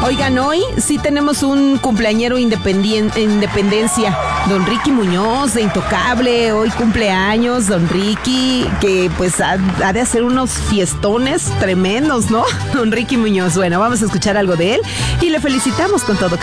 Oigan, hoy sí tenemos un cumpleañero independencia, don Ricky Muñoz, de Intocable. Hoy cumpleaños, don Ricky, que pues ha de hacer unos fiestones tremendos, ¿no? Don Ricky Muñoz. Bueno, vamos a escuchar algo de él y le felicitamos con todo cariño.